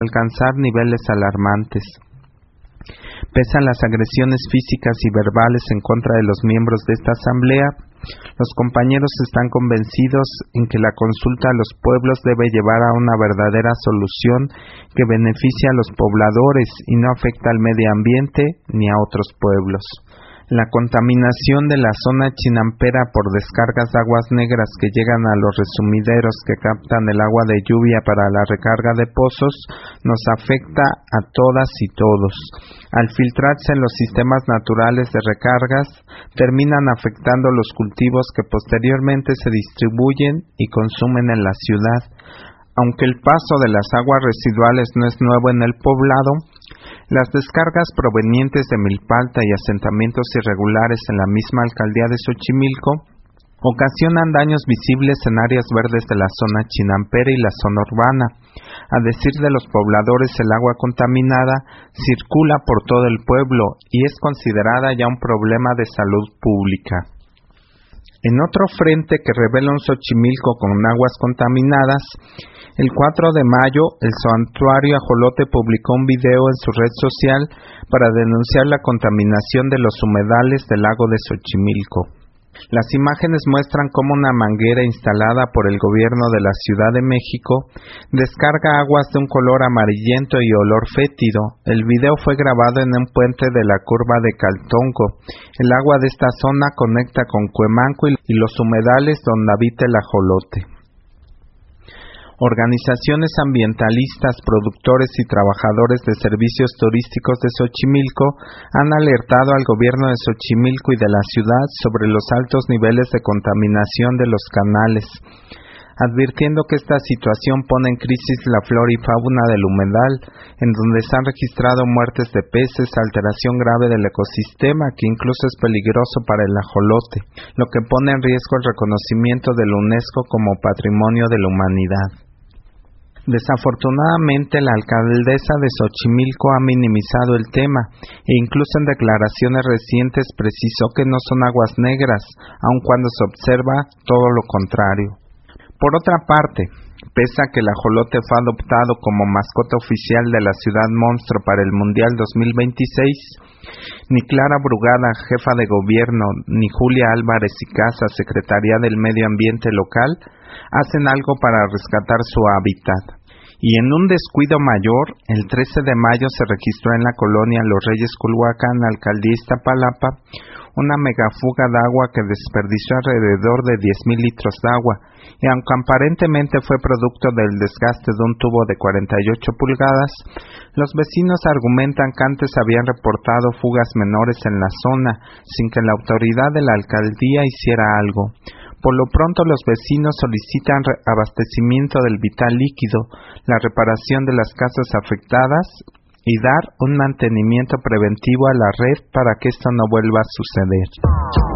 alcanzar niveles alarmantes. Pese a las agresiones físicas y verbales en contra de los miembros de esta asamblea, los compañeros están convencidos en que la consulta a los pueblos debe llevar a una verdadera solución que beneficie a los pobladores y no afecta al medio ambiente ni a otros pueblos. La contaminación de la zona chinampera por descargas de aguas negras que llegan a los resumideros que captan el agua de lluvia para la recarga de pozos nos afecta a todas y todos. Al filtrarse en los sistemas naturales de recargas, terminan afectando los cultivos que posteriormente se distribuyen y consumen en la ciudad. Aunque el paso de las aguas residuales no es nuevo en el poblado, las descargas provenientes de Milpalta y asentamientos irregulares en la misma alcaldía de Xochimilco ocasionan daños visibles en áreas verdes de la zona chinampera y la zona urbana. A decir de los pobladores, el agua contaminada circula por todo el pueblo y es considerada ya un problema de salud pública. En otro frente que revela un Xochimilco con aguas contaminadas, el 4 de mayo, el Santuario Ajolote publicó un video en su red social para denunciar la contaminación de los humedales del lago de Xochimilco. Las imágenes muestran cómo una manguera instalada por el gobierno de la Ciudad de México descarga aguas de un color amarillento y olor fétido. El video fue grabado en un puente de la curva de Caltonco. El agua de esta zona conecta con Cuemanco y los humedales donde habita el ajolote. Organizaciones ambientalistas, productores y trabajadores de servicios turísticos de Xochimilco han alertado al gobierno de Xochimilco y de la ciudad sobre los altos niveles de contaminación de los canales, advirtiendo que esta situación pone en crisis la flora y fauna del humedal, en donde se han registrado muertes de peces, alteración grave del ecosistema que incluso es peligroso para el ajolote, lo que pone en riesgo el reconocimiento de la UNESCO como Patrimonio de la Humanidad. Desafortunadamente, la alcaldesa de Xochimilco ha minimizado el tema e incluso en declaraciones recientes precisó que no son aguas negras, aun cuando se observa todo lo contrario. Por otra parte, pese a que el ajolote fue adoptado como mascota oficial de la ciudad monstruo para el Mundial 2026, ni Clara Brugada, jefa de gobierno, ni Julia Álvarez y Casa, secretaría del Medio Ambiente local, hacen algo para rescatar su hábitat. Y en un descuido mayor, el 13 de mayo se registró en la colonia Los Reyes Culhuacán, alcaldía Iztapalapa, una megafuga de agua que desperdició alrededor de 10,000 litros de agua, y aunque aparentemente fue producto del desgaste de un tubo de 48 pulgadas, los vecinos argumentan que antes habían reportado fugas menores en la zona, sin que la autoridad de la alcaldía hiciera algo. Por lo pronto, los vecinos solicitan abastecimiento del vital líquido, la reparación de las casas afectadas y dar un mantenimiento preventivo a la red para que esto no vuelva a suceder.